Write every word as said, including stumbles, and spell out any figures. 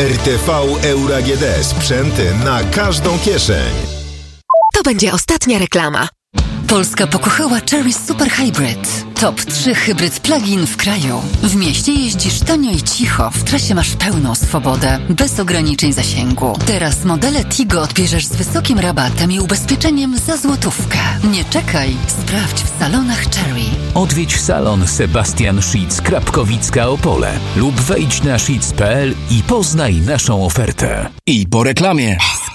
R T V Euro A G D. Sprzęty na każdą kieszeń. To będzie ostatnia reklama. Polska pokochała Chery Super Hybrid. Top trzy hybryd plug-in w kraju. W mieście jeździsz tanio i cicho, w trasie masz pełną swobodę, bez ograniczeń zasięgu. Teraz modele Tigo odbierzesz z wysokim rabatem i ubezpieczeniem za złotówkę. Nie czekaj, sprawdź w salonach Chery. Odwiedź salon Sebastian Szitz, Krapkowicka, Opole lub wejdź na szitz kropka p l i poznaj naszą ofertę. I po reklamie.